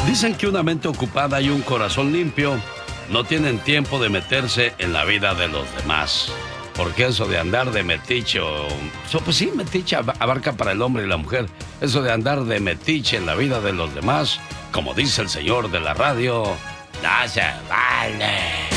Dicen que una mente ocupada y un corazón limpio no tienen tiempo de meterse en la vida de los demás. Porque eso de andar de metiche pues sí, metiche abarca para el hombre y la mujer. Eso de andar de metiche en la vida de los demás, como dice el señor de la radio, no se vale.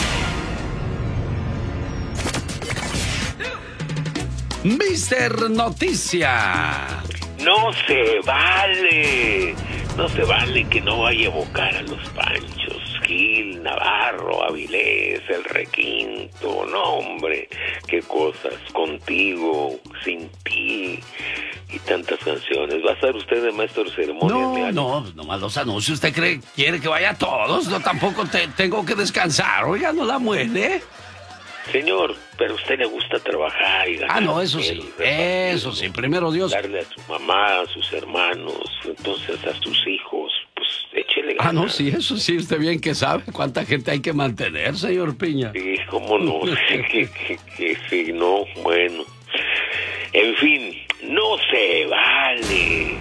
Mister Noticia. No se vale. No se vale que no vaya a evocar a los Panchos, Gil, Navarro, Avilés, el Requinto. No, hombre, qué cosas. Contigo, sin ti y tantas canciones. ¿Va a ser usted de maestro de ceremonias? No, nomás los anuncios. ¿Usted quiere que vaya a todos? No, tampoco tengo que descansar. Oiga, no la muele. Señor, pero a usted le gusta trabajar y ganar. No, eso sí, primero Dios. Darle a su mamá, a sus hermanos, entonces a sus hijos, pues échele ganas. No, sí, eso sí, usted bien que sabe cuánta gente hay que mantener, señor Piña. Sí, cómo no, que sí, no, bueno. En fin, no se vale.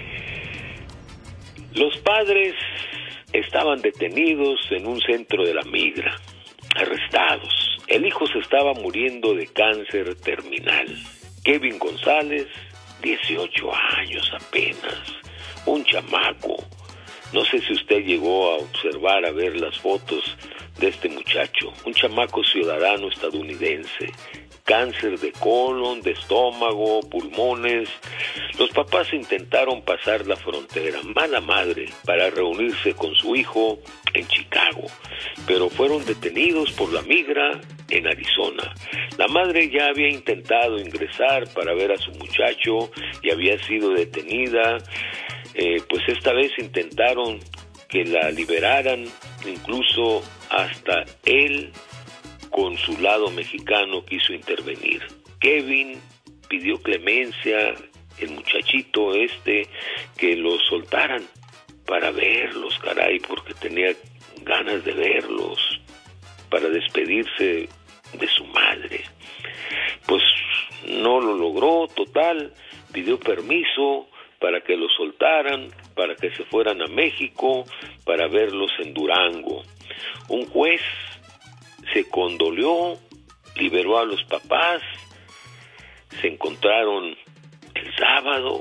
Los padres estaban detenidos en un centro de la migra, arrestados. El hijo se estaba muriendo de cáncer terminal. Kevin González, 18 años apenas, un chamaco. No sé si usted llegó a observar, a ver las fotos de este muchacho, un chamaco ciudadano estadounidense. Cáncer de colon, de estómago, pulmones. Los papás intentaron pasar la frontera, mala madre, para reunirse con su hijo en Chicago, pero fueron detenidos por la migra en Arizona. La madre ya había intentado ingresar para ver a su muchacho y había sido detenida. Pues esta vez intentaron que la liberaran, incluso hasta el consulado mexicano quiso intervenir. Kevin pidió clemencia, el muchachito que los soltaran para verlos, caray, porque tenía ganas de verlos, para despedirse de su madre. Pues no lo logró, total, pidió permiso para que los soltaran, para que se fueran a México, para verlos en Durango. Un juez se condolió, liberó a los papás, se encontraron el sábado.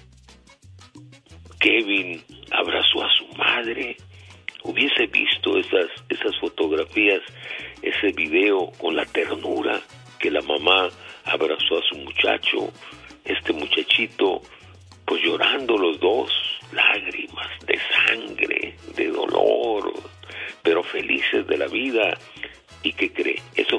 Kevin abrazó a su madre. Hubiese visto esas fotografías, ese video con la ternura que la mamá abrazó a su muchacho, este muchachito, pues llorando los dos, lágrimas de sangre, de dolor, pero felices de la vida. ¿Y qué cree? Eso